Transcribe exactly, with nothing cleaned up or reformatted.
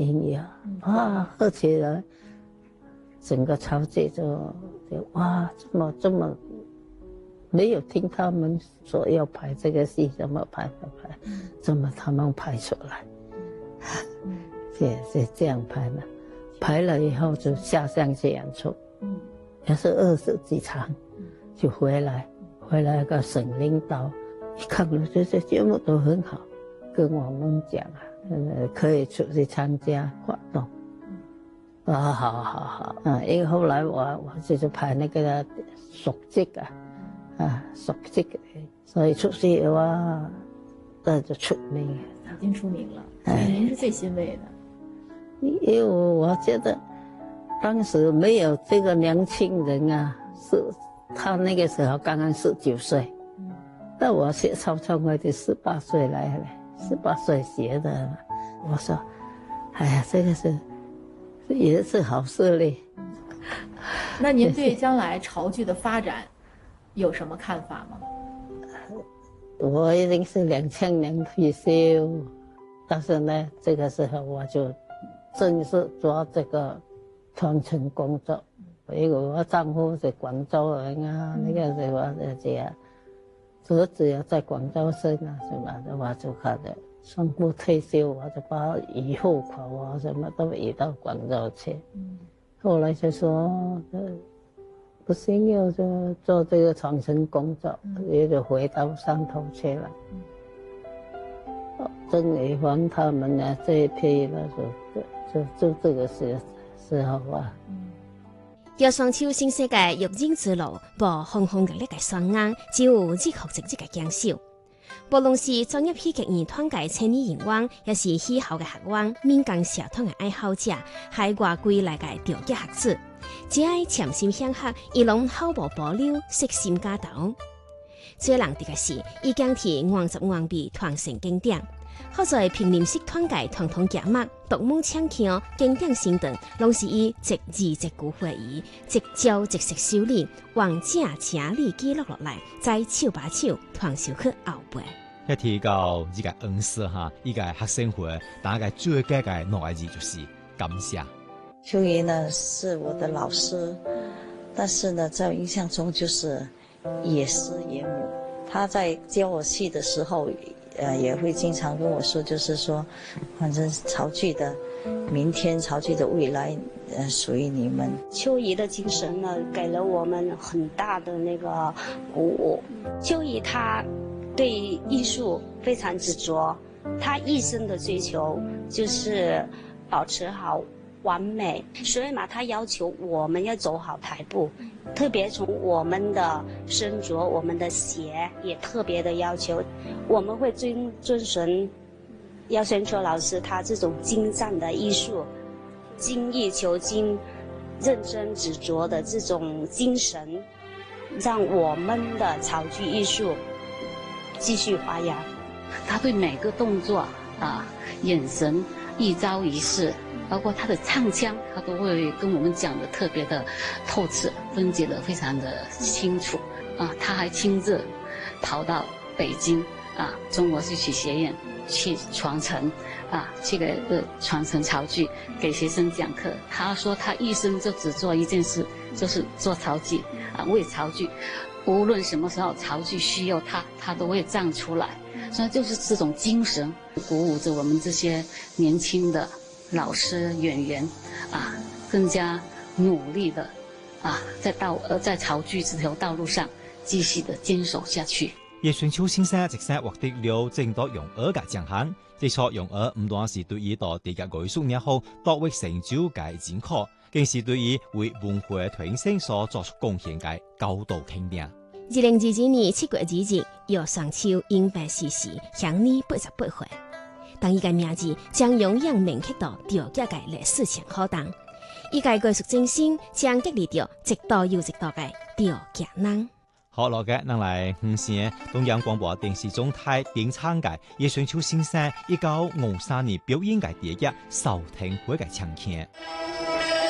音乐啊，喝起来，整个潮剧就就哇，这么这么。没有听他们说要拍这个戏，怎么拍怎么拍，怎么他们拍出来，也是这样拍的。拍了以后就下乡去演出，也是二十几场，就回来，回来个省领导一看了这些节目都很好，跟我们讲啊，呃，可以出去参加活动。啊，好好好，啊，因为后来我我就是拍那个熟剧啊。啊，熟悉嘅，所以出去哇，那就出名， 已经出名了。所以您是最欣慰的， 因为我觉得当时没有这个年轻人啊，是他那个时候刚刚十九岁，但我学曹操我就十八岁来了，十八岁学的，我说，哎呀，这个是也是好事嘞。 那您对将来潮剧的发展？有什么看法吗？ 我已经是两千年退休，但是呢，这个时候我就正式做这个传承工作。因为我丈夫是广州人啊，嗯、那个是我的姐，儿子也在广州生啊，是吧？我就看着丈夫退休，我就把以后款我什么都移到广州去。嗯、后来就说。不行，要就做这个传承工作，也就回到上头去了。嗯、曾伟煌他们呢这一批呢，就就就这个时时候啊。 要双手新世界育人之路，无轰轰烈烈嘅双眼，只有日學直接嘅堅守。無論是專業戲劇院團嘅青年人員，也是喜好嘅學員、民間社團嘅愛好者，海外歸來嘅調級學子。只愛潛心向學，伊攏毫無保留，悉心加頭。最難得嘅是，已經替原汁原味傳承經典。好在平林式團界統統夾麥，獨門搶腔，經典身段，攏是以一字一句會意，一招一式修理，完整整理記錄落來，再手把手傳授去後輩。 一提到呢個恩師哈，呢個學生會，大概最緊嘅兩個字就是感謝。 秋怡呢是我的老師，但是呢，在我印象中就是也師也母。他在教我戲的時候，呃，也會經常跟我說，就是說，反正潮劇的明天，潮劇的未來，呃，屬於你們。 秋怡的精神呢，給了我們很大的那個鼓舞。秋怡他對藝術非常執着，他一生的追求就是保持好完美，所以嘛，他要求我們要走好台步，特別從我們的身着、我們的鞋也特別的要求，我們會遵遵循姚宣卓老師他這種精湛的藝術、精益求精、認真執着的這種精神，讓我們的潮劇藝術繼續發揚。 他對每個動作啊、眼神、一招一式，包括他的唱腔，他都會跟我們講得特別的透徹，分解得非常的清楚啊！他還親自跑到北京啊中國戲曲學院去傳承啊，這個呃傳承潮劇，給學生講課。他說他一生就只做一件事，就是做潮劇啊，為潮劇，無論什麼時候潮劇需要他，他都會站出來。所以就是這種精神鼓舞着我們這些年輕的老師演員啊，更加努力的啊，在道呃在潮劇這條道路上繼續的堅守下去。 葉順秋先生直接獲得了正多用兒嘅獎項，這錯用兒唔單是對於到地嘅藝術也好，奪位成就嘅認可，更是對於為文化推升所作出貢獻嘅高度肯定。 二零二二年七月二日，葉雙秋因病逝世，享年八十八歲。當伊個名字將永遠銘刻到調級嘅歷史前後檔，伊個藝術精神將激勵着一代又一代嘅調級人。 好，落嘅能嚟五線東陽廣播電視總台點唱嘅葉順秋先生一九五三年表演嘅第一收聽會嘅唱片。